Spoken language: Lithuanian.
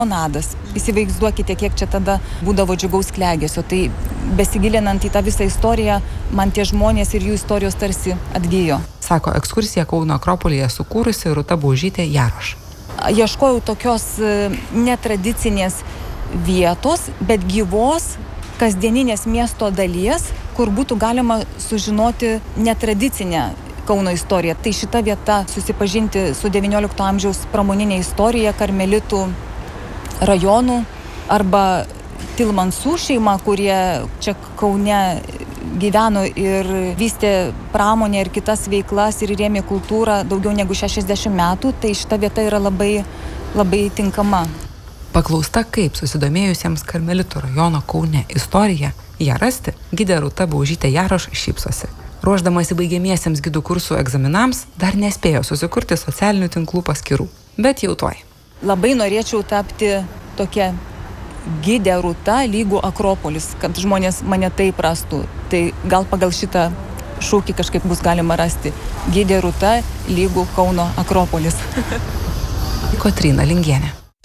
promenadas. Įsivaizduokite, kiek čia tada būdavo džiugaus klegesio. Tai besigilinant į tą visą istoriją, man tie žmonės ir jų istorijos tarsi atgijo. Sako ekskursiją Kauno Akropolyje sukūrusi Rūta Baužytė Jaroš. Ieškojau tokios netradicinės vietos, bet gyvos, kasdieninės miesto dalies, kur būtų galima sužinoti netradicinę Kauno istoriją. Tai šita vieta susipažinti su XIX amžiaus pramoninė istorija, karmelitų rajonų arba Tilmansų šeima, kurie čia Kaune gyveno ir vystė pramonę ir kitas veiklas ir rėmė kultūrą daugiau negu 60 metų, tai šita vieta yra labai, labai tinkama. Paklausta, kaip susidomėjusiems Karmelitų rajono Kaune istoriją ją rasti, gidė Rūta Baužytė Jaroš šypsosi. Ruošdamasi baigiamiesiems gidų kursų egzaminams, dar nespėjo susikurti socialinių tinklų paskyrų, bet jau tuoj. Labai norėčiau tapti tokia gidė Rūta lygų Akropolis, kad žmonės mane taip rastų. Tai gal pagal šitą šūkį kažkaip bus galima rasti. Gidė Rūta lygų Kauno Akropolis. Kotryna Lingienė.